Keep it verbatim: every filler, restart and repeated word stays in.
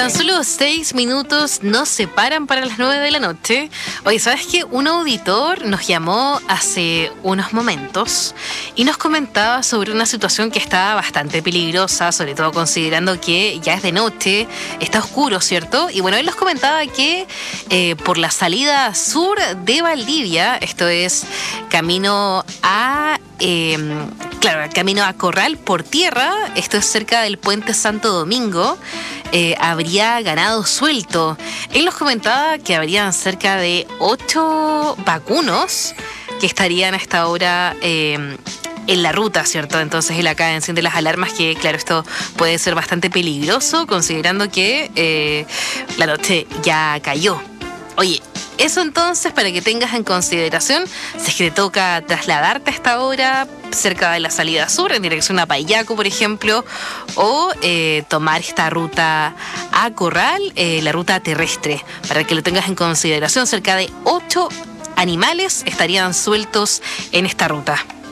Tan solo seis minutos nos separan para las nueve de la noche. Oye, ¿sabes qué? Un auditor nos llamó hace unos momentos y nos comentaba sobre una situación que está bastante peligrosa, sobre todo considerando que ya es de noche, está oscuro, ¿cierto? Y bueno, él nos comentaba que eh, por la salida sur de Valdivia, esto es camino a... Eh, claro, camino a Corral por tierra, esto es cerca del puente Santo Domingo, eh, habría ganado suelto. Él nos comentaba que habrían cerca de ocho vacunos que estarían a esta hora eh, en la ruta, ¿cierto? Entonces él acá enciende las alarmas que, claro, esto puede ser bastante peligroso considerando que eh, la noche ya cayó. Oye, eso entonces para que tengas en consideración si es que te toca trasladarte a esta hora cerca de la salida sur en dirección a Payaco, por ejemplo, o eh, tomar esta ruta a Corral, eh, la ruta terrestre, para que lo tengas en consideración. Cerca de ocho animales estarían sueltos en esta ruta.